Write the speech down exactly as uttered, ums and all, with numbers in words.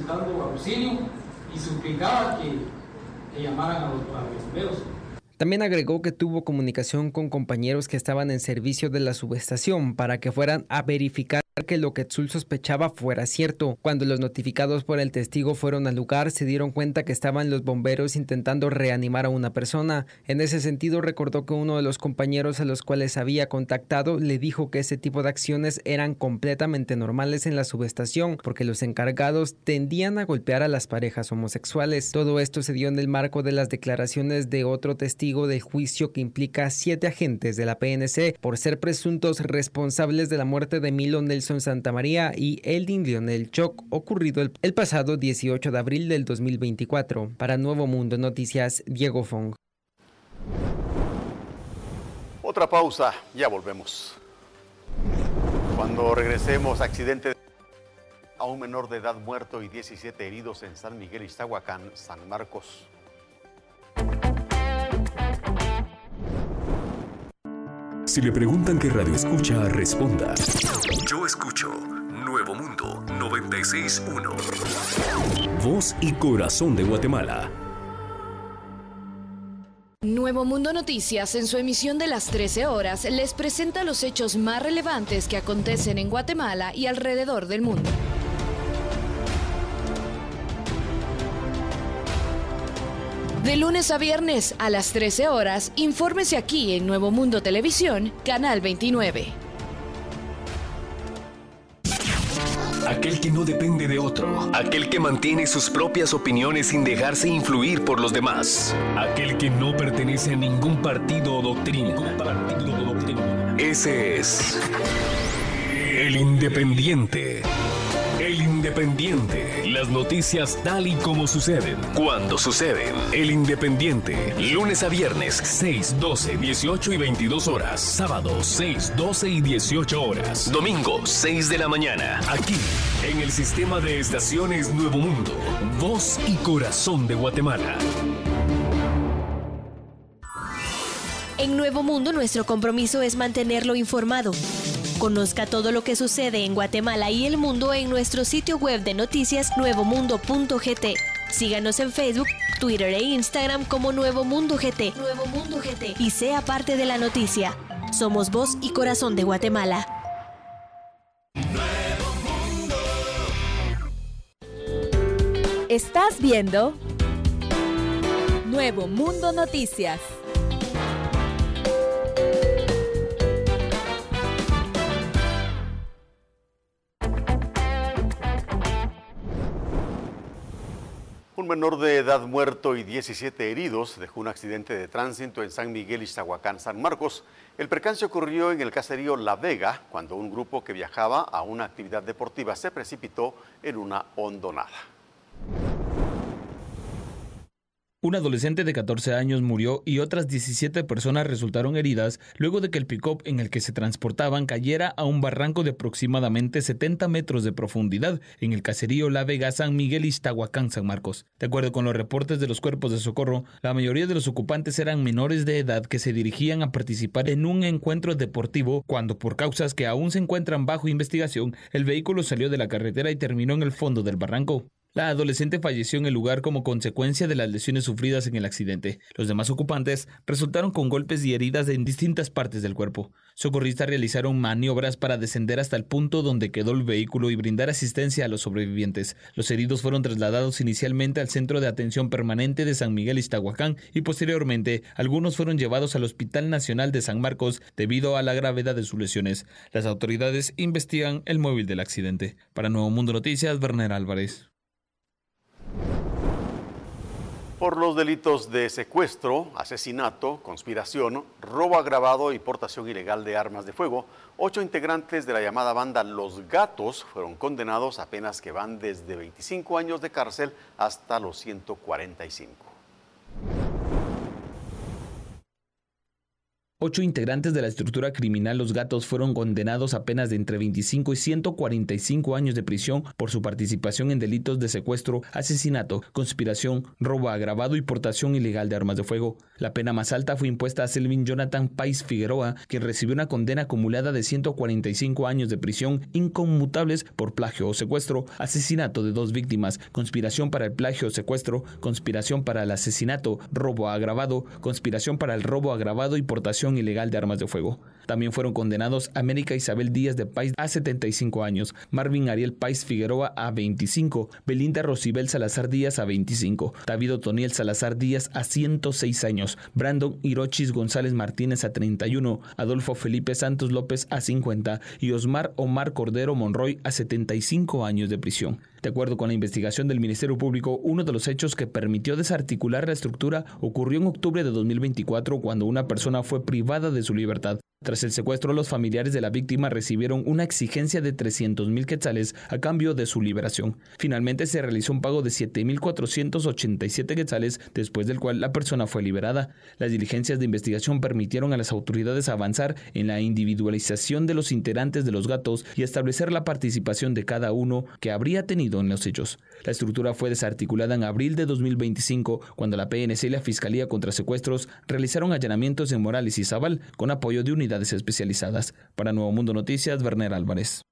solicitando auxilio y suplicaba que, que llamaran a los, a los bomberos. También agregó que tuvo comunicación con compañeros que estaban en servicio de la subestación para que fueran a verificar que lo que Tzul sospechaba fuera cierto. Cuando los notificados por el testigo fueron al lugar, se dieron cuenta que estaban los bomberos intentando reanimar a una persona. En ese sentido, recordó que uno de los compañeros a los cuales había contactado le dijo que ese tipo de acciones eran completamente normales en la subestación, porque los encargados tendían a golpear a las parejas homosexuales. Todo esto se dio en el marco de las declaraciones de otro testigo del juicio que implica a siete agentes de la P N C por ser presuntos responsables de la muerte de Milo Nelson Santamaría y Eldin Lionel Choc, ocurrido el, el pasado dieciocho de abril del dos mil veinticuatro. Para Nuevo Mundo Noticias, Diego Fong. Otra pausa, ya volvemos. Cuando regresemos, accidente a un menor de edad muerto y diecisiete heridos en San Miguel Ixtahuacán, San Marcos. Si le preguntan qué radio escucha, responda. Yo escucho Nuevo Mundo noventa y seis punto uno. Voz y corazón de Guatemala. Nuevo Mundo Noticias, en su emisión de las trece horas, les presenta los hechos más relevantes que acontecen en Guatemala y alrededor del mundo. De lunes a viernes a las trece horas, infórmese aquí en Nuevo Mundo Televisión, Canal veintinueve. Aquel que no depende de otro, aquel que mantiene sus propias opiniones sin dejarse influir por los demás, aquel que no pertenece a ningún partido o doctrina. Partido o doctrina. Ese es el Independiente. El Independiente. Las noticias tal y como suceden, cuando suceden. El Independiente. Lunes a viernes, seis, doce, dieciocho y veintidós horas. Sábado, seis, doce y dieciocho horas. Domingo, seis de la mañana. Aquí, en el sistema de estaciones Nuevo Mundo. Voz y corazón de Guatemala. En Nuevo Mundo, nuestro compromiso es mantenerlo informado. Conozca todo lo que sucede en Guatemala y el mundo en nuestro sitio web de noticias nuevo mundo punto g t. Síganos en Facebook, Twitter e Instagram como Nuevo Mundo G T. Nuevo Mundo G T. Y sea parte de la noticia. Somos voz y corazón de Guatemala. Nuevo Mundo. Estás viendo Nuevo Mundo Noticias. Un menor de edad muerto y diecisiete heridos dejó un accidente de tránsito en San Miguel Ixtahuacán, San Marcos. El percance ocurrió en el caserío La Vega, cuando un grupo que viajaba a una actividad deportiva se precipitó en una hondonada. Un adolescente de catorce años murió y otras diecisiete personas resultaron heridas luego de que el pick-up en el que se transportaban cayera a un barranco de aproximadamente setenta metros de profundidad en el caserío La Vega, San Miguel Ixtahuacán, San Marcos. De acuerdo con los reportes de los cuerpos de socorro, la mayoría de los ocupantes eran menores de edad que se dirigían a participar en un encuentro deportivo cuando, por causas que aún se encuentran bajo investigación, el vehículo salió de la carretera y terminó en el fondo del barranco. La adolescente falleció en el lugar como consecuencia de las lesiones sufridas en el accidente. Los demás ocupantes resultaron con golpes y heridas en distintas partes del cuerpo. Socorristas realizaron maniobras para descender hasta el punto donde quedó el vehículo y brindar asistencia a los sobrevivientes. Los heridos fueron trasladados inicialmente al Centro de Atención Permanente de San Miguel Ixtahuacán y posteriormente algunos fueron llevados al Hospital Nacional de San Marcos debido a la gravedad de sus lesiones. Las autoridades investigan el móvil del accidente. Para Nuevo Mundo Noticias, Werner Álvarez. Por los delitos de secuestro, asesinato, conspiración, robo agravado y portación ilegal de armas de fuego, ocho integrantes de la llamada banda Los Gatos fueron condenados a penas que van desde veinticinco años de cárcel hasta los ciento cuarenta y cinco. Ocho integrantes de la estructura criminal Los Gatos fueron condenados a penas de entre veinticinco y ciento cuarenta y cinco años de prisión por su participación en delitos de secuestro, asesinato, conspiración, robo agravado y portación ilegal de armas de fuego. La pena más alta fue impuesta a Selvin Jonathan Pais Figueroa, quien recibió una condena acumulada de ciento cuarenta y cinco años de prisión inconmutables por plagio o secuestro, asesinato de dos víctimas, conspiración para el plagio o secuestro, conspiración para el asesinato, robo agravado, conspiración para el robo agravado y portación ilegal de armas de fuego. También fueron condenados América Isabel Díaz de Pais a setenta y cinco años, Marvin Ariel Pais Figueroa a veinticinco, Belinda Rosibel Salazar Díaz a veinticinco, David Otoniel Salazar Díaz a ciento seis años, Brandon Hirochis González Martínez a treinta y uno, Adolfo Felipe Santos López a cincuenta y Osmar Omar Cordero Monroy a setenta y cinco años de prisión. De acuerdo con la investigación del Ministerio Público, uno de los hechos que permitió desarticular la estructura ocurrió en octubre de dos mil veinticuatro, cuando una persona fue privada de su libertad. Tras el secuestro, los familiares de la víctima recibieron una exigencia de trescientos mil quetzales a cambio de su liberación. Finalmente se realizó un pago de siete mil cuatrocientos ochenta y siete quetzales, después del cual la persona fue liberada. Las diligencias de investigación permitieron a las autoridades avanzar en la individualización de los integrantes de Los Gatos y establecer la participación de cada uno que habría tenido en los hechos. La estructura fue desarticulada en abril de dos mil veinticinco, cuando la P N C y la Fiscalía contra Secuestros realizaron allanamientos en Morales y Zabal con apoyo de unidades especializadas. Para Nuevo Mundo Noticias, Werner Álvarez.